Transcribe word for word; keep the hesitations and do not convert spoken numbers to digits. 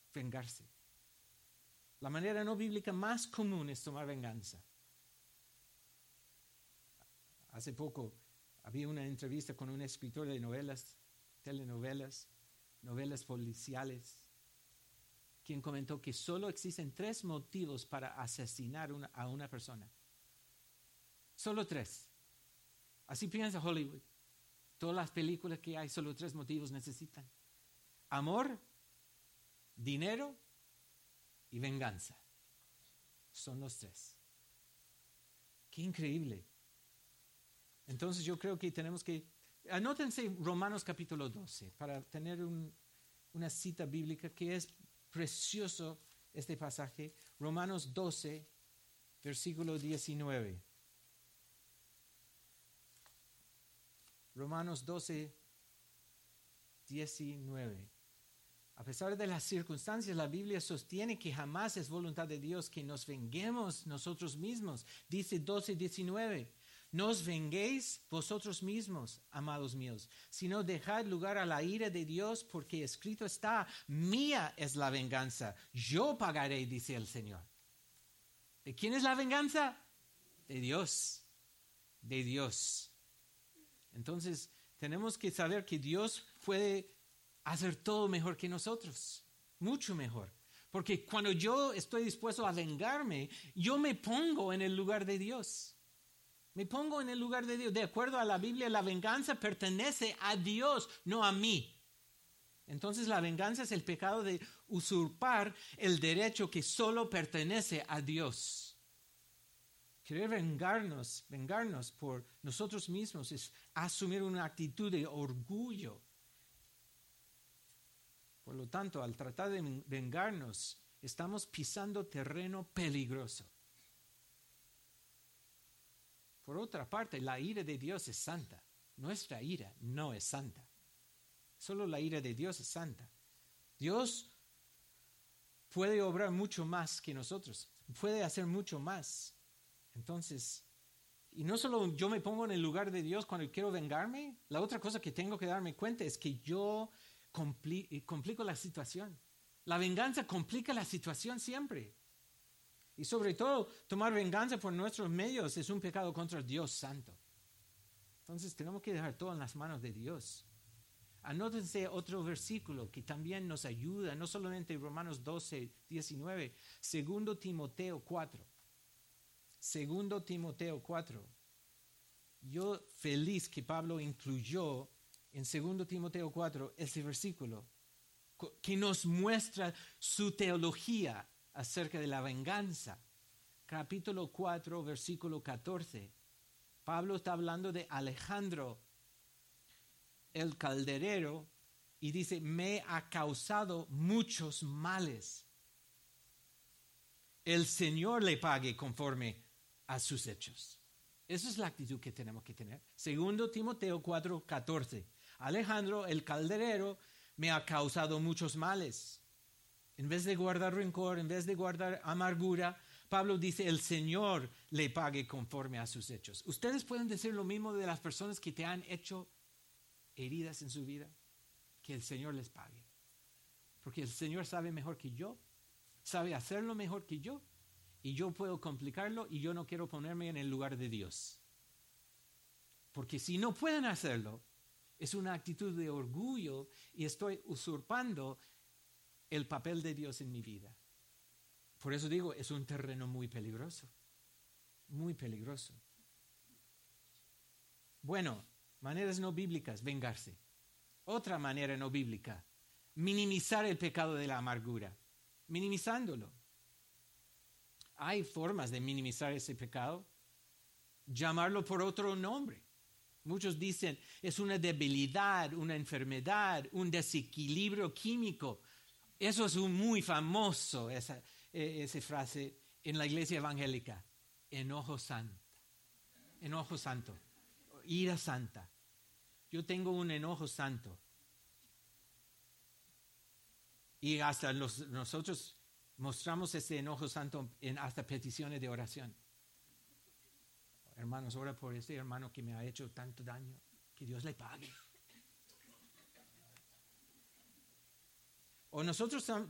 vengarse. La manera no bíblica más común es tomar venganza. Hace poco había una entrevista con un escritor de novelas, telenovelas, novelas policiales, quien comentó que solo existen tres motivos para asesinar una, a una persona. Solo tres. Así piensa Hollywood. Todas las películas que hay, solo tres motivos necesitan: amor, dinero y venganza. Son los tres. Qué increíble. Entonces yo creo que tenemos que... Anótense Romanos capítulo doce para tener un, una cita bíblica que es precioso este pasaje. Romanos doce, versículo diecinueve. Romanos doce, diecinueve. A pesar de las circunstancias, la Biblia sostiene que jamás es voluntad de Dios que nos venguemos nosotros mismos. Dice doce, diecinueve. No os venguéis vosotros mismos, amados míos, sino dejad lugar a la ira de Dios, porque escrito está: mía es la venganza, yo pagaré, dice el Señor. ¿De quién es la venganza? De Dios, de Dios. Entonces, tenemos que saber que Dios puede hacer todo mejor que nosotros, mucho mejor. Porque cuando yo estoy dispuesto a vengarme, yo me pongo en el lugar de Dios. Me pongo en el lugar de Dios. De acuerdo a la Biblia, la venganza pertenece a Dios, no a mí. Entonces la venganza es el pecado de usurpar el derecho que solo pertenece a Dios. Querer vengarnos, vengarnos por nosotros mismos es asumir una actitud de orgullo. Por lo tanto, al tratar de vengarnos, estamos pisando terreno peligroso. Por otra parte, la ira de Dios es santa. Nuestra ira no es santa. Solo la ira de Dios es santa. Dios puede obrar mucho más que nosotros. Puede hacer mucho más. Entonces, y no solo yo me pongo en el lugar de Dios cuando quiero vengarme, la otra cosa que tengo que darme cuenta es que yo compli- complico la situación. La venganza complica la situación siempre. Y sobre todo, tomar venganza por nuestros medios es un pecado contra Dios Santo. Entonces tenemos que dejar todo en las manos de Dios. Anótense otro versículo que también nos ayuda, no solamente Romanos doce, diecinueve, segundo Timoteo cuatro. Segundo Timoteo cuatro. Yo feliz que Pablo incluyó en segundo Timoteo cuatro ese versículo que nos muestra su teología acerca de la venganza. Capítulo cuatro, versículo catorce. Pablo está hablando de Alejandro, el calderero, y dice: me ha causado muchos males. El Señor le pague conforme a sus hechos. Esa es la actitud que tenemos que tener. Segundo Timoteo cuatro, catorce. Alejandro, el calderero, me ha causado muchos males. En vez de guardar rencor, en vez de guardar amargura, Pablo dice: el Señor le pague conforme a sus hechos. ¿Ustedes pueden decir lo mismo de las personas que te han hecho heridas en su vida? Que el Señor les pague. Porque el Señor sabe mejor que yo, sabe hacerlo mejor que yo, y yo puedo complicarlo, y yo no quiero ponerme en el lugar de Dios. Porque si no pueden hacerlo, es una actitud de orgullo y estoy usurpando el papel de Dios en mi vida. Por eso digo, es un terreno muy peligroso, muy peligroso. Bueno, maneras no bíblicas, vengarse. Otra manera no bíblica, minimizar el pecado de la amargura, minimizándolo. Hay formas de minimizar ese pecado, llamarlo por otro nombre. Muchos dicen, es una debilidad, una enfermedad, un desequilibrio químico. Eso es un muy famoso, esa, esa frase en la iglesia evangélica. Enojo santo. Enojo santo. Ira santa. Yo tengo un enojo santo. Y hasta los, nosotros mostramos ese enojo santo en hasta peticiones de oración. Hermanos, ora por este hermano que me ha hecho tanto daño. Que Dios le pague. O nosotros